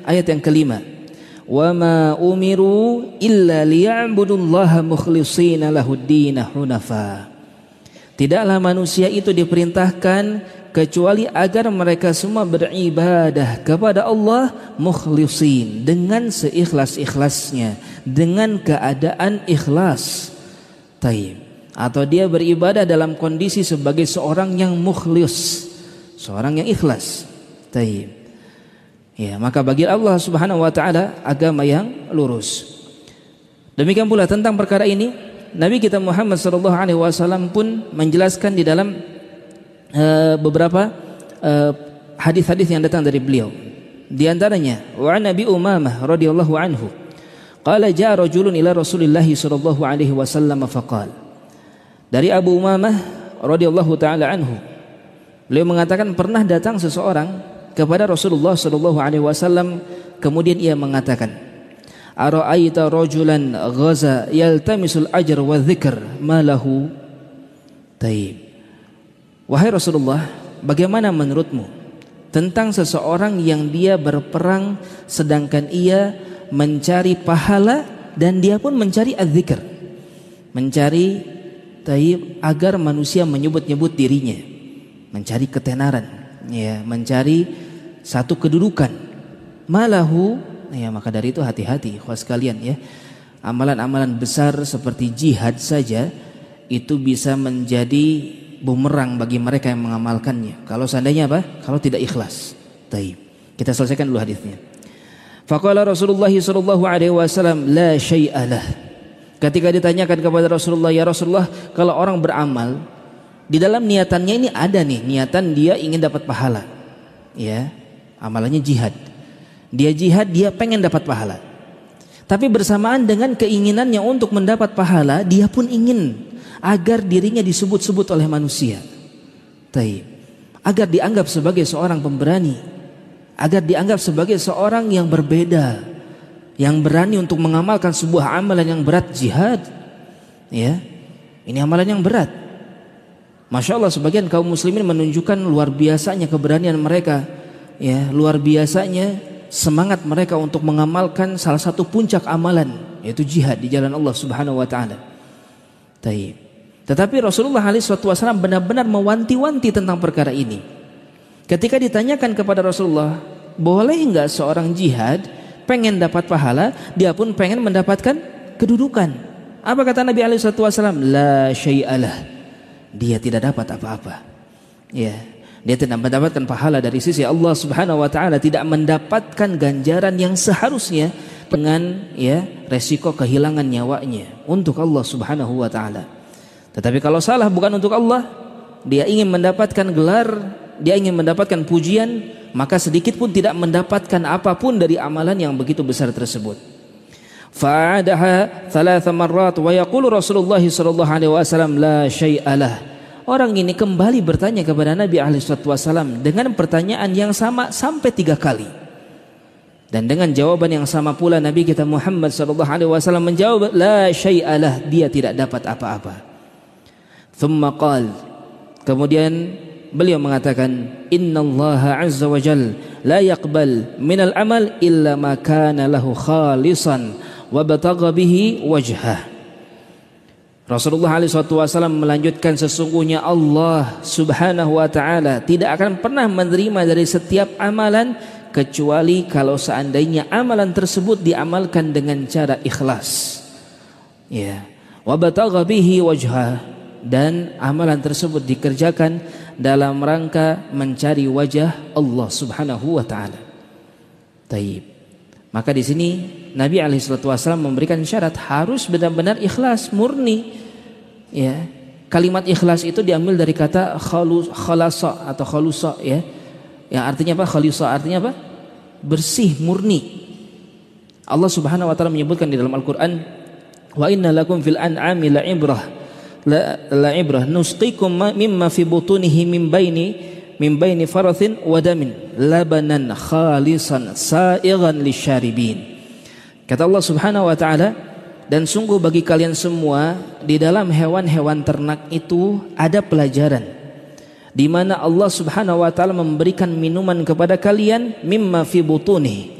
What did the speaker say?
ayat yang kelima. Wa ma umiru illa liya'budullaha mukhlishina lahud-din hunafa. Tidaklah manusia itu diperintahkan kecuali agar mereka semua beribadah kepada Allah mukhlisin, dengan seikhlas-ikhlasnya, dengan keadaan ikhlas. Taib. Atau dia beribadah dalam kondisi sebagai seorang yang mukhlis, seorang yang ikhlas. Taib. Ya, maka bagi Allah Subhanahu wa taala agama yang lurus. Demikian pula tentang perkara ini Nabi kita Muhammad sallallahu alaihi wasallam pun menjelaskan di dalam beberapa hadis-hadis yang datang dari beliau. Di antaranya wa Nabi Umamah radhiyallahu anhu qala jaa rajulun ila Rasulillah sallallahu alaihi wasallam faqala. Dari Abu Umamah radhiyallahu taala anhu, beliau mengatakan pernah datang seseorang kepada Rasulullah sallallahu alaihi wasallam, kemudian ia mengatakan, "Ara'aita rajulan ghaza yaltamisul ajr wa dzikr ma lahu?" Taib. Wahai Rasulullah, bagaimana menurutmu tentang seseorang yang dia berperang sedangkan ia mencari pahala dan dia pun mencari az-zikr, mencari taib agar manusia menyebut-nyebut dirinya, mencari ketenaran, ya, mencari satu kedudukan. Malahu, ya, maka dari itu hati-hati ikhwas sekalian, ya. Amalan-amalan besar seperti jihad saja itu bisa menjadi bumerang bagi mereka yang mengamalkannya. Kalau seandainya apa? Kalau tidak ikhlas. Taib. Kita selesaikan dulu hadisnya. Faqala Rasulullah sallallahu alaihi wasallam la syai'alah. Ketika ditanyakan kepada Rasulullah, ya Rasulullah, kalau orang beramal di dalam niatannya ini ada nih, niatan dia ingin dapat pahala. Ya, amalannya jihad. Dia jihad, dia pengen dapat pahala. Tapi bersamaan dengan keinginannya untuk mendapat pahala, dia pun ingin agar dirinya disebut-sebut oleh manusia. Taib. Agar dianggap sebagai seorang pemberani, agar dianggap sebagai seorang yang berbeda, yang berani untuk mengamalkan sebuah amalan yang berat, jihad. Ya. Ini amalan yang berat. Masya Allah, sebagian kaum muslimin menunjukkan luar biasanya keberanian mereka, ya, luar biasanya semangat mereka untuk mengamalkan salah satu puncak amalan, yaitu jihad di jalan Allah Subhanahu wa taala. Taib. Tetapi Rasulullah SAW benar-benar mewanti-wanti tentang perkara ini. Ketika ditanyakan kepada Rasulullah, boleh enggak seorang jihad pengen dapat pahala, dia pun pengen mendapatkan kedudukan? Apa kata Nabi SAW? La syai'alah. Dia tidak dapat apa-apa. Ya, dia tidak mendapatkan pahala dari sisi Allah Subhanahu wa taala, tidak mendapatkan ganjaran yang seharusnya dengan, ya, resiko kehilangan nyawanya untuk Allah Subhanahu wa taala. Tetapi kalau salah bukan untuk Allah, dia ingin mendapatkan gelar, dia ingin mendapatkan pujian, maka sedikit pun tidak mendapatkan apapun dari amalan yang begitu besar tersebut. Fa'adaha thalatha marrat wa yaqulu Rasulullah sallallahu alaihi wasallam la syai'alah. Orang ini kembali bertanya kepada Nabi alaihi wasallam dengan pertanyaan yang sama sampai 3 kali. Dan dengan jawaban yang sama pula Nabi kita Muhammad sallallahu alaihi wasallam menjawab la syai'alah, dia tidak dapat apa-apa. Thumma qala, kemudian beliau mengatakan, innallaha azza wa jalla la yaqbal minal amal illa ma kana lahu khalisan wa batagha bihi wajhah. Rasulullah SAW melanjutkan, sesungguhnya Allah Subhanahu wa taala tidak akan pernah menerima dari setiap amalan kecuali kalau seandainya amalan tersebut diamalkan dengan cara ikhlas. Ya, wa batagha bihi wajhah, dan amalan tersebut dikerjakan dalam rangka mencari wajah Allah Subhanahu wa taala. Taib. Maka di sini Nabi SAW memberikan syarat harus benar-benar ikhlas, murni. Ya, kalimat ikhlas itu diambil dari kata khalasa atau khalusa, ya. Yang artinya apa? Khalisa artinya apa? Bersih, murni. Allah Subhanahu wa taala menyebutkan di dalam Al-Qur'an, wa inna lakum fil an'ami la'ibrah nusqikum mimma fi butunihi min baini farathin wa damin labanan khalisan sa'igan lisyaribin. Kata Allah Subhanahu wa taala, dan sungguh bagi kalian semua di dalam hewan-hewan ternak itu ada pelajaran, di mana Allah Subhanahu wa taala memberikan minuman kepada kalian mimma fi butunihi,